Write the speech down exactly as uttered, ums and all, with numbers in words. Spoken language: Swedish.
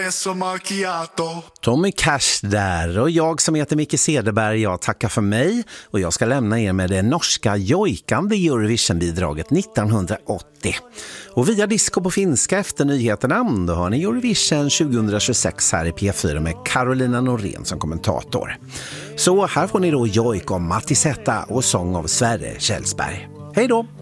espresso macchiato. Tommy Cash där, och jag som heter Micke Cederberg, jag tackar för mig och jag ska lämna er med det norska jojkande Eurovision-bidraget nittonhundraåttio. Och via disco på finska efter nyheterna, då har ni Eurovision tjugohundratjugosex här i P fyra med Carolina Norén som kommentator. Så här får ni då jojk om Matti Zeta och sång av Sverre Kjellsberg. Hej då!